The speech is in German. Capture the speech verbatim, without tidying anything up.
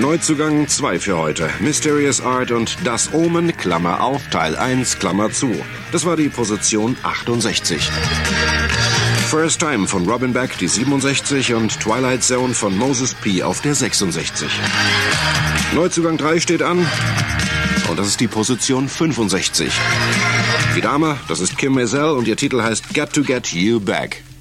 Neuzugang zwei für heute. Mysterious Art und Das Omen, Klammer auf, Teil eins, Klammer zu. Das war die Position achtundsechzig. First Time von Robin Beck, die siebenundsechzig, und Twilight Zone von Moses P. auf der sechsundsechzig. Neuzugang drei steht an und das ist die Position fünfundsechzig. Die Dame, das ist Kim Maisel und ihr Titel heißt Got to Get You Back.